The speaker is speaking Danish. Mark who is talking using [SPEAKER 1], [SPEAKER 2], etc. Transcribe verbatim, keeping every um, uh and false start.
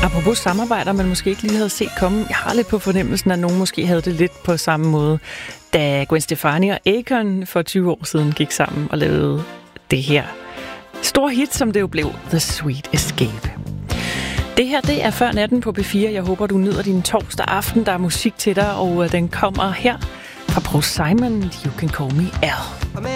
[SPEAKER 1] Apropos samarbejder, man måske ikke lige havde set komme. Jeg har lidt på fornemmelsen, at nogen måske havde det lidt på samme måde, da Gwen Stefani og Akon for tyve år siden gik sammen og lavede det her stor hit, som det jo blev, The Sweet Escape. Det her, det er Før Natten på P fire. Jeg håber, du nyder din torsdag aften. Der er musik til dig, og den kommer her fra Paul Simon, You Can Call Me Al.